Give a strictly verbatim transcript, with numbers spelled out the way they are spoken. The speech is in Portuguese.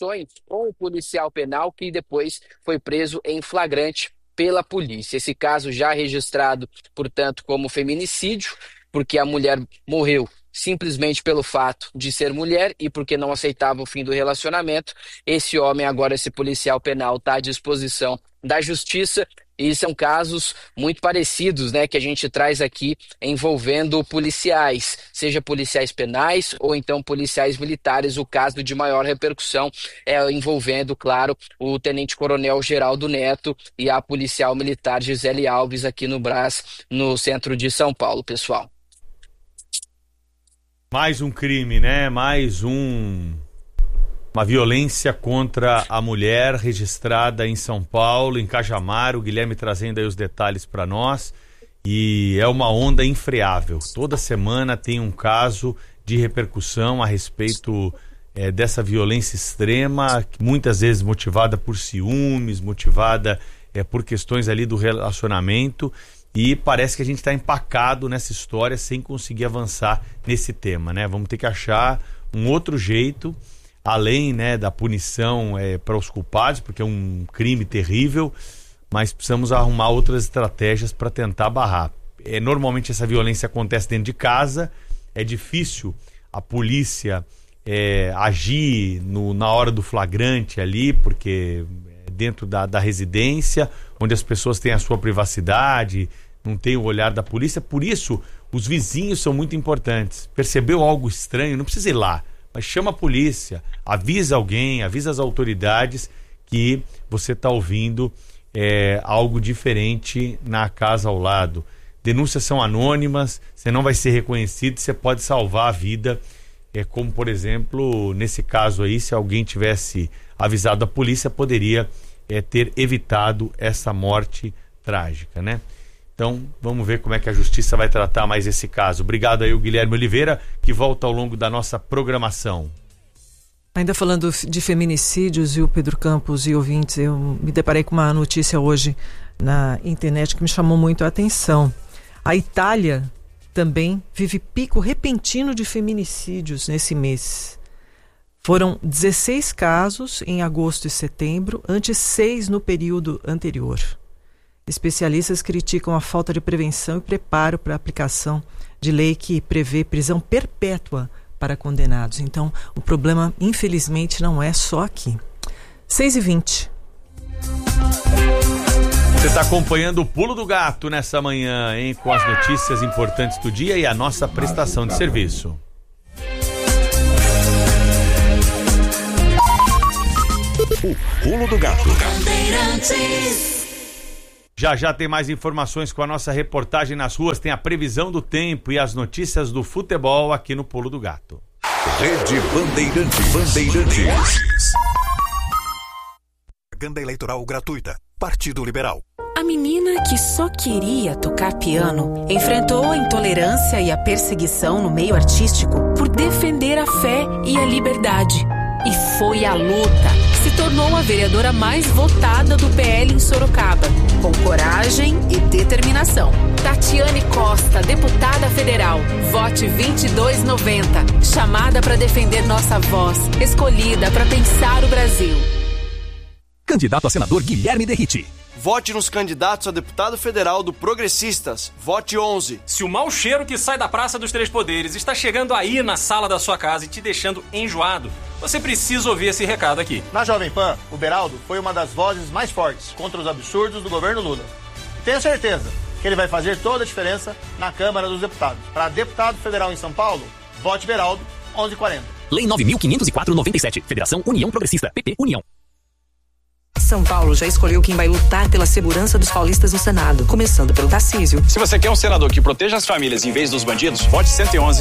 repercussões com o policial penal que depois foi preso em flagrante pela polícia. Esse caso já registrado, portanto, como feminicídio, porque a mulher morreu simplesmente pelo fato de ser mulher e porque não aceitava o fim do relacionamento. Esse homem, agora esse policial penal, está à disposição da justiça. E são casos muito parecidos, né, que a gente traz aqui envolvendo policiais, seja policiais penais ou então policiais militares. O caso de maior repercussão é envolvendo, claro, o tenente-coronel Geraldo Neto e a policial militar Gisele Alves aqui no Brás, no centro de São Paulo, pessoal. Mais um crime, né? Mais um... Uma violência contra a mulher registrada em São Paulo, em Cajamar. O Guilherme trazendo aí os detalhes para nós. E é uma onda infreável. Toda semana tem um caso de repercussão a respeito é, dessa violência extrema, muitas vezes motivada por ciúmes, motivada é, por questões ali do relacionamento. E parece que a gente está empacado nessa história sem conseguir avançar nesse tema, né? Vamos ter que achar um outro jeito, além, né, da punição é, para os culpados, porque é um crime terrível, mas precisamos arrumar outras estratégias para tentar barrar. É, normalmente essa violência acontece dentro de casa, é difícil a polícia é, agir no, na hora do flagrante ali, porque é dentro da, da residência, onde as pessoas têm a sua privacidade, não tem o olhar da polícia. Por isso, os vizinhos são muito importantes. Percebeu algo estranho, não precisa ir lá, mas chama a polícia, avisa alguém, avisa as autoridades que você está ouvindo é, algo diferente na casa ao lado. Denúncias são anônimas, você não vai ser reconhecido, você pode salvar a vida, é, como por exemplo, nesse caso aí, se alguém tivesse avisado a polícia, poderia é, ter evitado essa morte trágica, né? Então, vamos ver como é que a justiça vai tratar mais esse caso. Obrigado aí, o Guilherme Oliveira, que volta ao longo da nossa programação. Ainda falando de feminicídios, e o Pedro Campos e ouvintes, eu me deparei com uma notícia hoje na internet que me chamou muito a atenção. A Itália também vive pico repentino de feminicídios nesse mês. Foram dezesseis casos em agosto e setembro, antes seis no período anterior. Especialistas criticam a falta de prevenção e preparo para a aplicação de lei que prevê prisão perpétua para condenados. Então, o problema, infelizmente, não é só aqui. seis e vinte. Você está acompanhando o Pulo do Gato nessa manhã, hein? Com as notícias importantes do dia e a nossa prestação de serviço. O Pulo do Gato. Já já tem mais informações com a nossa reportagem nas ruas, tem a previsão do tempo e as notícias do futebol aqui no Pulo do Gato. Rede Bandeirantes. Bandeirantes. Propaganda eleitoral gratuita. Partido Liberal. A menina que só queria tocar piano enfrentou a intolerância e a perseguição no meio artístico por defender a fé e a liberdade. E foi a luta. Se tornou a vereadora mais votada do P L em Sorocaba, com coragem e determinação. Tatiane Costa, deputada federal. Vote vinte e dois noventa. Chamada para defender nossa voz. Escolhida para pensar o Brasil. Candidato a senador Guilherme Derriti. Vote nos candidatos a deputado federal do Progressistas. Vote onze. Se o mau cheiro que sai da Praça dos Três Poderes está chegando aí na sala da sua casa e te deixando enjoado, você precisa ouvir esse recado aqui. Na Jovem Pan, o Beraldo foi uma das vozes mais fortes contra os absurdos do governo Lula. E tenho certeza que ele vai fazer toda a diferença na Câmara dos Deputados. Para deputado federal em São Paulo, vote Beraldo, onze e quarenta. Lei nove mil quinhentos e quatro barra noventa e sete. Federação União Progressista. P P União. São Paulo já escolheu quem vai lutar pela segurança dos paulistas no Senado, começando pelo Tarcísio. Se você quer um senador que proteja as famílias em vez dos bandidos, vote cento e onze.